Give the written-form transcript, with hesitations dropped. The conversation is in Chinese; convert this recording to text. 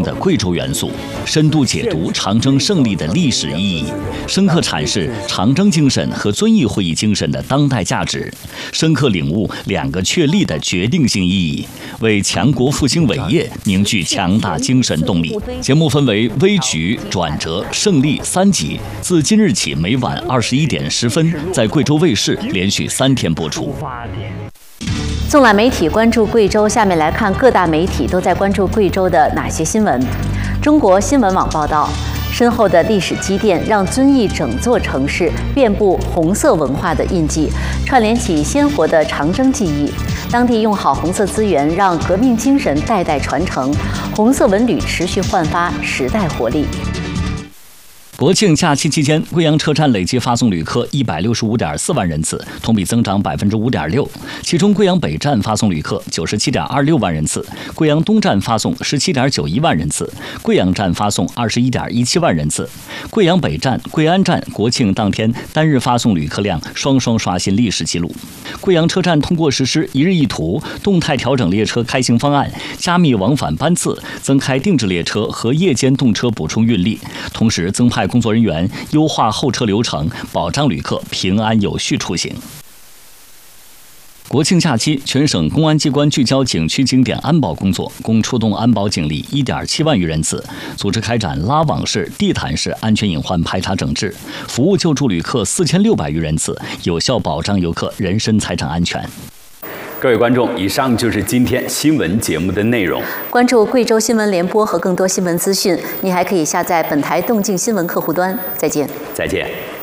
的贵州元素，深度解读长征胜利的历史意义，深刻阐释长征精神和遵义会议精神的当代价值，深刻领悟2个确立的决定性意义，为强国复兴伟业凝聚强大精神动力。节目分为危局、转折、胜利3集，自今日起每晚21点10分在贵州卫视连续3天播出。 纵览媒体关注贵州，下面来看各大媒体都在关注贵州的哪些新闻。中国新闻网报道，深厚的历史积淀让遵义整座城市遍布红色文化的印记，串联起鲜活的长征记忆。当地用好红色资源，让革命精神代代传承，红色文旅持续焕发时代活力。 国庆假期期间，贵阳车站累计发送旅客165.4万人次，同比增长5.6%。其中，贵阳北站发送旅客97.26万人次，贵阳东站发送17.91万人次，贵阳站发送21.17万人次。贵阳北站、贵安站国庆当天单日发送旅客量双双刷新历史纪录。贵阳车站通过实施一日一图，动态调整列车开行方案，加密往返班次，增开定制列车和夜间动车补充运力，同时增派工作人员优化候车流程，保障旅客平安有序出行。国庆假期，全省公安机关聚焦景区景点安保工作，共出动安保警力1.7万余人次，组织开展拉网式、地毯式安全隐患排查整治，服务救助旅客4600余人次，有效保障游客人身财产安全。 各位观众，以上就是今天新闻节目的内容。 关注贵州新闻联播和更多新闻资讯，你还可以下载本台动静新闻客户端。再见。 再见。